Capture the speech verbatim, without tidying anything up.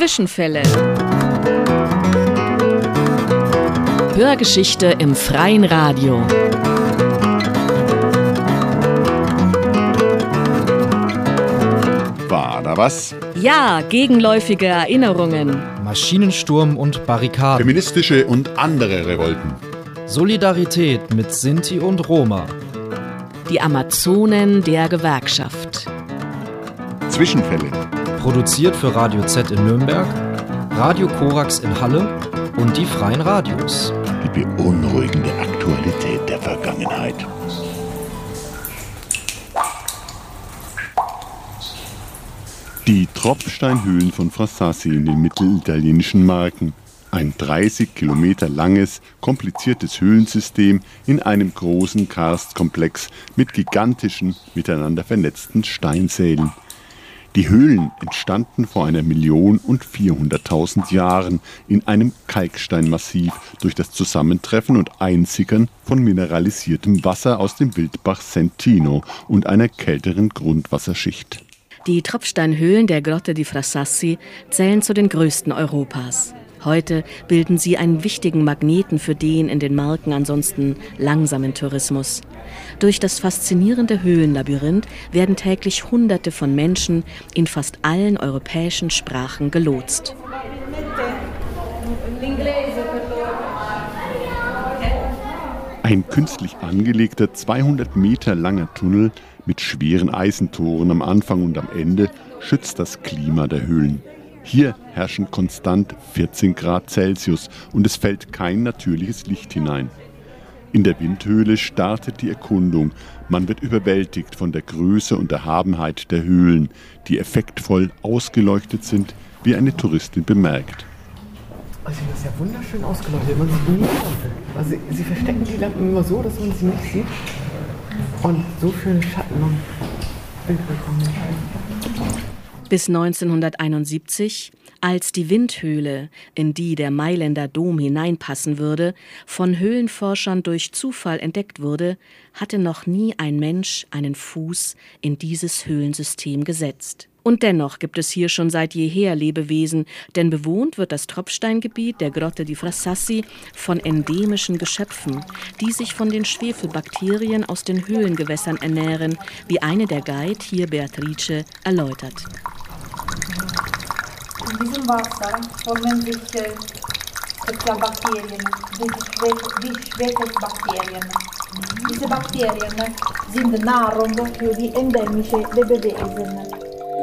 Zwischenfälle. Hörgeschichte im freien Radio. War da was? Ja, gegenläufige Erinnerungen. Maschinensturm und Barrikaden. Feministische und andere Revolten. Solidarität mit Sinti und Roma. Die Amazonen der Gewerkschaft. Zwischenfälle. Produziert für Radio Z in Nürnberg, Radio Korax in Halle und die Freien Radios. Die beunruhigende Aktualität der Vergangenheit. Die Tropfsteinhöhlen von Frasassi in den mittelitalienischen Marken. Ein dreißig Kilometer langes, kompliziertes Höhlensystem in einem großen Karstkomplex mit gigantischen, miteinander vernetzten Steinsälen. Die Höhlen entstanden vor einer Million und vierhunderttausend Jahren in einem Kalksteinmassiv durch das Zusammentreffen und Einsickern von mineralisiertem Wasser aus dem Wildbach Sentino und einer kälteren Grundwasserschicht. Die Tropfsteinhöhlen der Grotte di Frasassi zählen zu den größten Europas. Heute bilden sie einen wichtigen Magneten für den in den Marken ansonsten langsamen Tourismus. Durch das faszinierende Höhlenlabyrinth werden täglich Hunderte von Menschen in fast allen europäischen Sprachen gelotst. Ein künstlich angelegter zweihundert Meter langer Tunnel mit schweren Eisentoren am Anfang und am Ende schützt das Klima der Höhlen. Hier herrschen konstant vierzehn Grad Celsius und es fällt kein natürliches Licht hinein. In der Windhöhle startet die Erkundung. Man wird überwältigt von der Größe und Erhabenheit der Höhlen, die effektvoll ausgeleuchtet sind, wie eine Touristin bemerkt. Also das ist ja wunderschön ausgeleuchtet. Man sieht nie die Lampe. Also sie, sie verstecken die Lampen immer so, dass man sie nicht sieht. Und so schöne Schatten und Bildbekommen. Bis neunzehnhunderteinundsiebzig, als die Windhöhle, in die der Mailänder Dom hineinpassen würde, von Höhlenforschern durch Zufall entdeckt wurde, hatte noch nie ein Mensch einen Fuß in dieses Höhlensystem gesetzt. Und dennoch gibt es hier schon seit jeher Lebewesen, denn bewohnt wird das Tropfsteingebiet der Grotte di Frasassi von endemischen Geschöpfen, die sich von den Schwefelbakterien aus den Höhlengewässern ernähren, wie eine der Guide, hier Beatrice, erläutert. In diesem Wasser formen sich Spezialbakterien, die Schwefelbakterien. Diese Bakterien sind Nahrung für die endemischen Lebewesen.